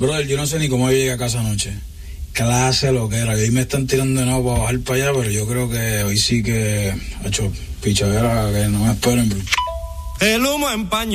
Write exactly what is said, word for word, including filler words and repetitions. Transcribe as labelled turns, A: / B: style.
A: Brother, yo no sé ni cómo yo llegué a casa anoche. Clase lo que era. Y hoy me están tirando de nuevo para bajar para allá, pero yo creo que hoy sí que ha hecho pichadera, que no me esperen, bro.
B: El humo empaña.